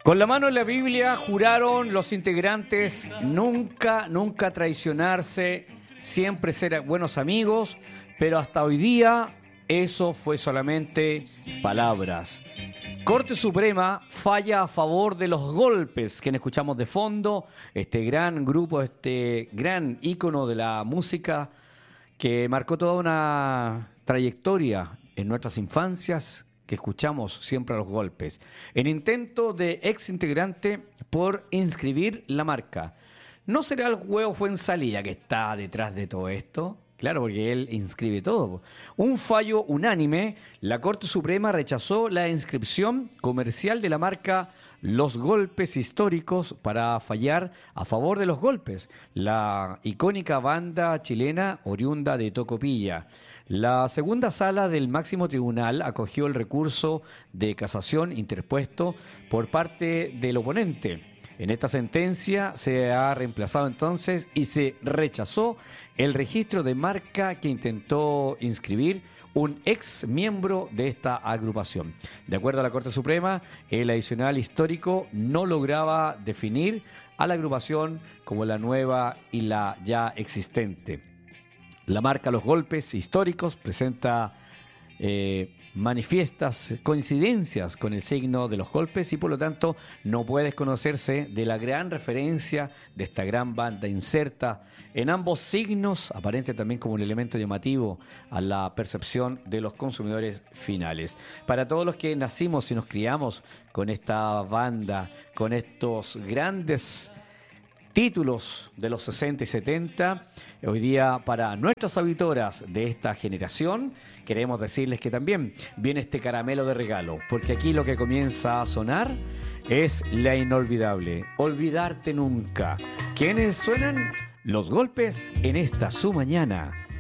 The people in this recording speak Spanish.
Con la mano en la Biblia juraron los integrantes nunca traicionarse, siempre ser buenos amigos, pero hasta hoy día eso fue solamente palabras. Corte Suprema falla a favor de los golpes que escuchamos de fondo, este gran grupo, este gran ícono de la música que marcó toda una trayectoria en nuestras infancias, que escuchamos siempre a los golpes. En intento de ex integrante por inscribir la marca. ¿No será el huevo Fuenzalía que está detrás de todo esto? Claro, porque él inscribe todo. Un fallo unánime, la Corte Suprema rechazó la inscripción comercial de la marca Los Golpes Históricos para fallar a favor de Los Golpes, la icónica banda chilena oriunda de Tocopilla. La segunda sala del máximo tribunal acogió el recurso de casación interpuesto por parte del oponente. En esta sentencia se ha reemplazado entonces y se rechazó el registro de marca que intentó inscribir un ex miembro de esta agrupación. De acuerdo a la Corte Suprema, el adicional histórico no lograba definir a la agrupación como la nueva y la ya existente. La marca Los Golpes Históricos presenta manifiestas coincidencias con el signo de los golpes y por lo tanto no puede desconocerse de la gran referencia de esta gran banda inserta en ambos signos, aparente también como un elemento llamativo a la percepción de los consumidores finales. Para todos los que nacimos y nos criamos con esta banda, con estos grandes títulos de los 60 y 70, hoy día para nuestras auditoras de esta generación, queremos decirles que también viene este caramelo de regalo, porque aquí lo que comienza a sonar es la inolvidable, Olvidarte Nunca. ¿Quiénes suenan? Los Golpes en esta su mañana.